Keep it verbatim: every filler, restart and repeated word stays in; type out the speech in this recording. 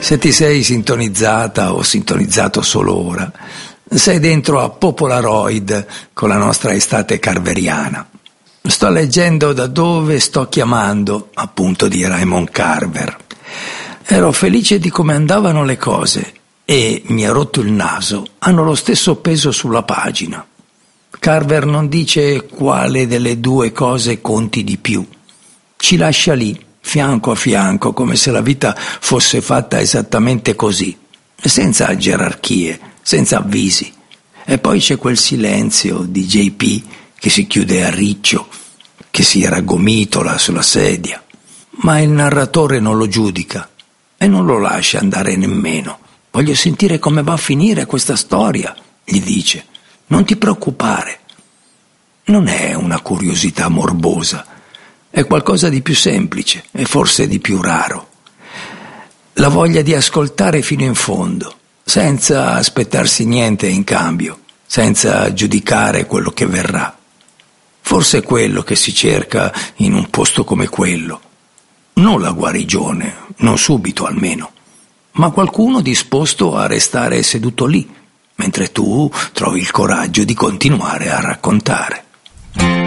Se ti sei sintonizzata o sintonizzato solo ora, sei dentro a Popolaroid con la nostra estate carveriana. Sto leggendo Da dove sto chiamando, appunto di Raymond Carver. Ero felice di come andavano le cose e mi ha rotto il naso, hanno lo stesso peso sulla pagina. Carver non dice quale delle due cose conti di più. Ci lascia lì, fianco a fianco, come se la vita fosse fatta esattamente così, senza gerarchie, senza avvisi. E poi c'è quel silenzio di J P che si chiude a riccio, che si raggomitola sulla sedia. Ma il narratore non lo giudica e non lo lascia andare nemmeno. Voglio sentire come va a finire questa storia, gli dice. Non ti preoccupare. Non è una curiosità morbosa. È qualcosa di più semplice e forse di più raro. La voglia di ascoltare fino in fondo, senza aspettarsi niente in cambio, senza giudicare quello che verrà. Forse è quello che si cerca in un posto come quello. Non la guarigione, non subito almeno, ma qualcuno disposto a restare seduto lì, mentre tu trovi il coraggio di continuare a raccontare.